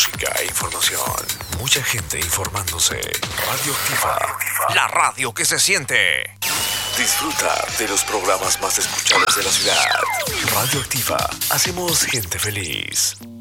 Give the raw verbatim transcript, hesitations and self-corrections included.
Música e información. Mucha gente informándose. Radioactiva. La radio que se siente. Disfruta de los programas más escuchados de la ciudad. Radioactiva. Hacemos gente feliz.